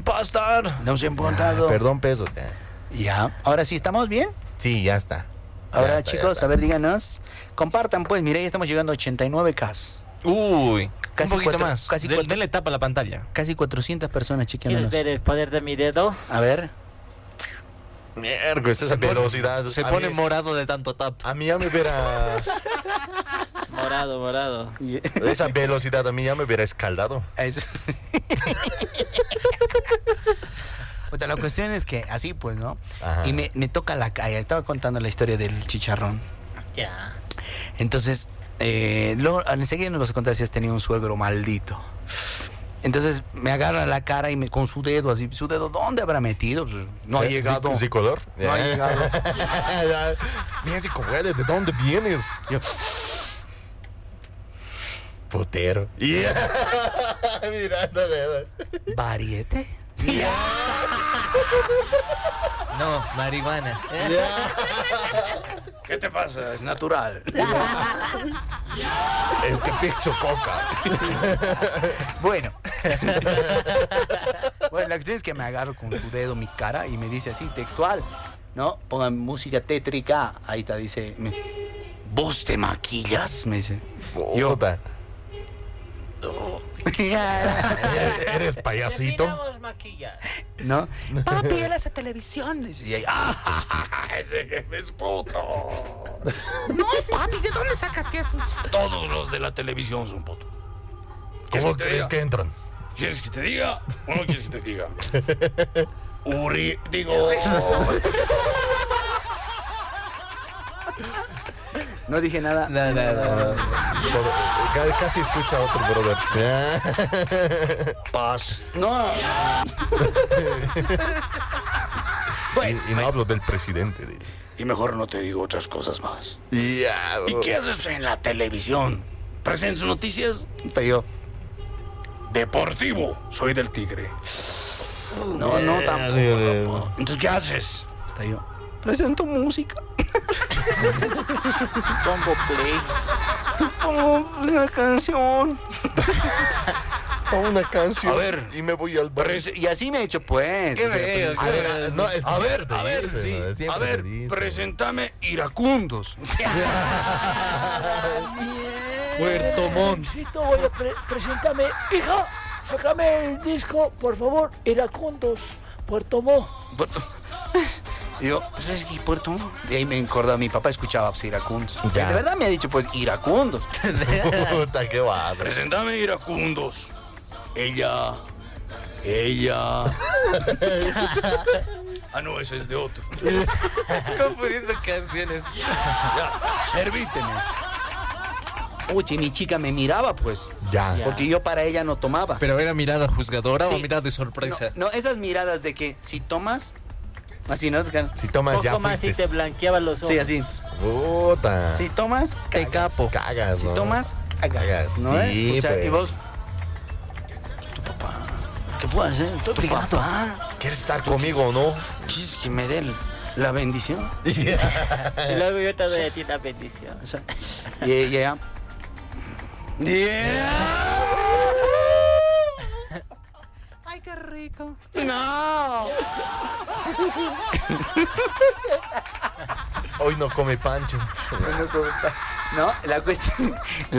impostor. Nos han montado. Perdón, peso. Ya, ahora sí, ¿estamos bien? Sí, ya está. Ahora, Ya está, chicos, ya está. a ver, díganos. Compartan, pues, mira, ya estamos llegando a 89K. Uy, Casi un poquito cuatro- más. casi Den- cuatro- denle tapa a la pantalla. Casi 400 personas ¿Quieres chequeándonos. ver el poder de mi dedo? A ver. Miércoles, esa velocidad. Se A pone mí- morado de tanto tap. A mí ya me hubiera. Morado, morado. Esa velocidad a mí ya me hubiera escaldado. Es- Puta, la cuestión es que así, pues, ¿no? Ajá. Y me toca la calle. Estaba contando la historia del chicharrón. Ya. Entonces, luego enseguida nos vas a contar si has tenido un suegro maldito. Entonces me agarra la cara y con su dedo así, ¿su dedo dónde habrá metido? Pues, no ha llegado. ¿Sí, color? No ha llegado. Mira, si ¿de dónde vienes? Yo, Putero. Mirándole. ¿Variete? No, marihuana. ¿Qué te pasa? Es natural. Es que pecho coca. Bueno. Bueno, la cuestión es que me agarro con su dedo mi cara y me dice así, textual, ¿no? Pongan música tétrica. Ahí está, dice, ¿vos te maquillas? Me dice. Yo, Puta. ¿Eres payasito? Terminamos maquillar. ¿no? Papi, él hace televisión. Y ahí, ese jefe es puto. No, papi, ¿de dónde sacas que eso? Todos los de la televisión son putos. ¿Cómo crees que entran? ¿Quieres que te diga o no quieres que te diga? No dije nada. No. Casi escucha a otro brother. Paz. No. Y no hablo del presidente. Y mejor no te digo otras cosas más. Ya. ¿Y qué haces en la televisión? ¿Presentes noticias? Está yo. Deportivo. Soy del Tigre. No, tampoco. Entonces, ¿qué haces? Está yo. Presento música. Pongo play. Pongo una canción. Una canción. A ver. Y me voy al bar. Y así me he hecho, pues. Qué O sea, bello, a ver, No, es que a ver, siempre a ver, dicen, sí. ¿no? Siempre A ver, te dicen. preséntame Iracundos. Puerto Montt. Necesito, voy a presentarme. Hija, sácame el disco, por favor. Iracundos, Puerto Montt. Y yo, ¿sabes qué, Puerto Montt? Y ahí me acordaba, mi papá escuchaba pues, Iracundos. Ya. De verdad me ha dicho, pues, Iracundos. Puta, ¿qué vas? Preséntame Iracundos. Ella. Ah, no, ese es de otro. Confundiendo canciones. Ya, servíteme. Uy, mi chica me miraba, pues. Ya. Porque yo para ella no tomaba. Pero era mirada juzgadora Sí. o mirada de sorpresa. No, esas miradas de que si tomas, así, ¿no? Si tomas ya Poco más y fuiste. te blanqueaba los ojos. Sí, así. Puta. Si tomas, Te capo. Cagas, si ¿no? tomas, cagas, Cagas, ¿no? sí, Escucha, pues. y vos, tu papá, ¿qué puedes hacer? Tu papá, ¿Quieres estar conmigo o no? ¿quieres que me dé la bendición? Y luego yo te doy a ti la bendición. O sea, y ella, ay, qué rico. No. Hoy no come pancho. No, la cuestión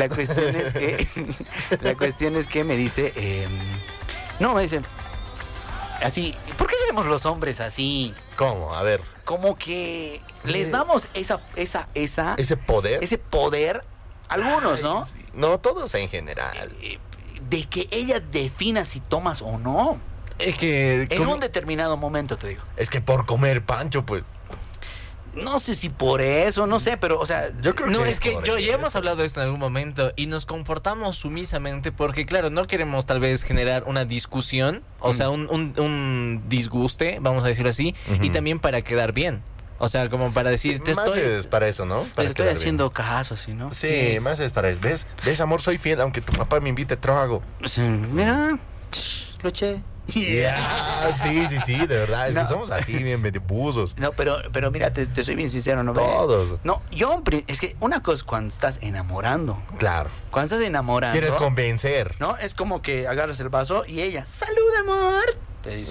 es que me dice, no, me dice, así, ¿por qué seremos los hombres así? ¿Cómo? A ver. Como que les damos Ese poder. ese poder, algunos, ¿no? Ay, sí. No, todos en general. De que ella defina si tomas o no. Es que. En un determinado momento, te digo. Es que por comer pancho, pues. No sé si por eso, no sé, pero, o sea, Yo creo No, que es que por ya eso. hemos hablado de esto en algún momento y nos comportamos sumisamente porque, claro, no queremos tal vez generar una discusión, o sea, un disguste, vamos a decirlo así, y también para quedar bien. O sea, como para decir, Sí, te más estoy... es para eso, ¿no? te Para estoy quedar haciendo caso, así, ¿no? bien. Sí, más es para eso. ¿Ves, amor? Soy fiel, aunque tu papá me invite, trago. Sí, mira, lo eché. Yeah, sí, de verdad. Es No. que somos así, bien buzos. No, pero mira, te soy bien sincero, ¿no? Todos. No, es que una cosa es cuando estás enamorando. Claro. Cuando estás enamorando. Quieres convencer. ¿No? Es como que agarras el vaso y ella, ¡salud, amor! Te dice.